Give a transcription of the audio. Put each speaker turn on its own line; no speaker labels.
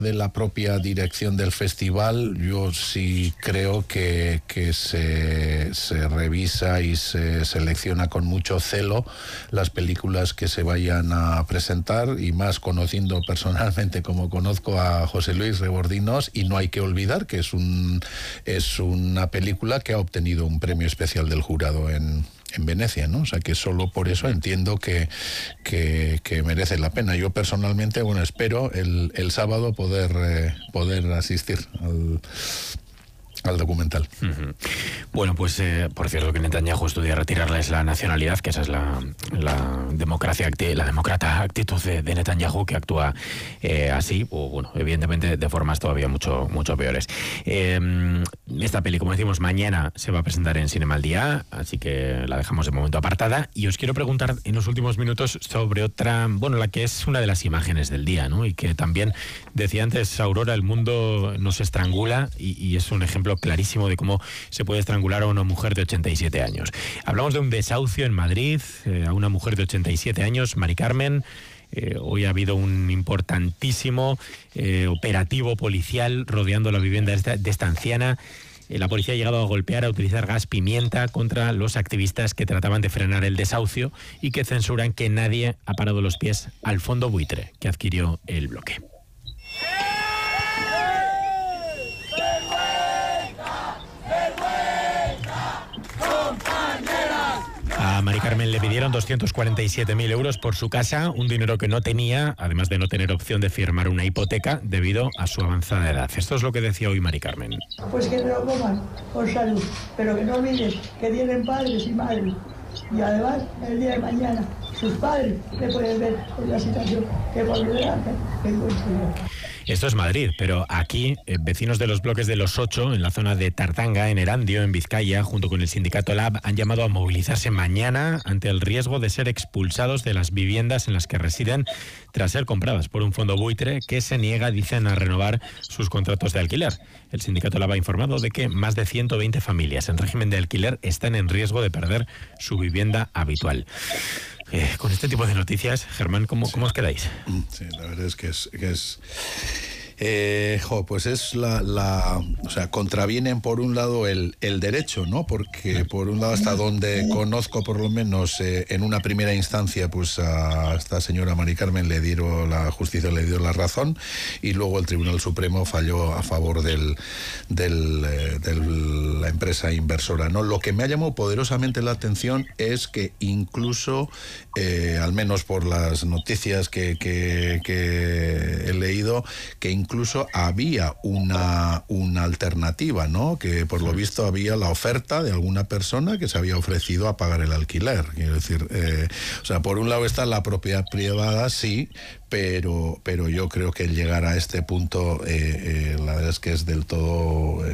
de la propia dirección del festival, yo sí creo que se revisa y se selecciona con mucho celo las películas que se vayan a presentar, y más conociendo personalmente como conozco a José Luis Rebordinos, y no hay que olvidar que es una película que ha obtenido un premio especial del jurado en Venecia, ¿no? O sea que solo por eso entiendo que merece la pena. Yo personalmente, bueno, espero el sábado poder asistir al documental.
Uh-huh. Bueno, pues por cierto que Netanyahu estudia retirarles la nacionalidad, que esa es la demócrata actitud de Netanyahu, que actúa así, o bueno, evidentemente de formas todavía mucho peores. Esta peli, como decimos, mañana se va a presentar en Cinema al Día, así que la dejamos de momento apartada, y os quiero preguntar en los últimos minutos sobre otra, bueno, la que es una de las imágenes del día, ¿no? Y que también decía antes Aurora, el mundo nos estrangula, y es un ejemplo clarísimo de cómo se puede estrangular a una mujer de 87 años. Hablamos de un desahucio en Madrid, a una mujer de 87 años, Mari Carmen. Hoy ha habido un importantísimo operativo policial rodeando la vivienda de esta anciana. La policía ha llegado a golpear, a utilizar gas pimienta contra los activistas que trataban de frenar el desahucio y que censuran que nadie ha parado los pies al fondo buitre que adquirió el bloque. A Mari Carmen le pidieron 247.000 euros por su casa, un dinero que no tenía, además de no tener opción de firmar una hipoteca debido a su avanzada edad. Esto es lo que decía hoy Mari Carmen.
Pues que lo coman por salud, pero que no olvides que tienen padres y madres. Y además, el día de mañana, sus padres le pueden ver en la situación que por delante encuentro yo.
Esto es Madrid, pero aquí vecinos de los bloques de Los Ocho, en la zona de Tartanga, en Erandio, en Vizcaya, junto con el sindicato LAB, han llamado a movilizarse mañana ante el riesgo de ser expulsados de las viviendas en las que residen tras ser compradas por un fondo buitre que se niega, dicen, a renovar sus contratos de alquiler. El sindicato LAB ha informado de que más de 120 familias en régimen de alquiler están en riesgo de perder su vivienda habitual. Con este tipo de noticias, Germán, ¿cómo os quedáis?
Sí, la verdad es que es pues es o sea, contravienen por un lado el derecho, ¿no? Porque por un lado, hasta donde conozco por lo menos, en una primera instancia, pues a esta señora Mari Carmen la justicia le dio la razón, y luego el Tribunal Supremo falló a favor de la empresa inversora, ¿no? Lo que me ha llamado poderosamente la atención es que incluso, al menos por las noticias que he leído, que incluso había una alternativa, ¿no? Que por lo visto había la oferta de alguna persona que se había ofrecido a pagar el alquiler. Quiero decir, o sea, por un lado está la propiedad privada, sí, pero yo creo que el llegar a este punto, la verdad es que es del todo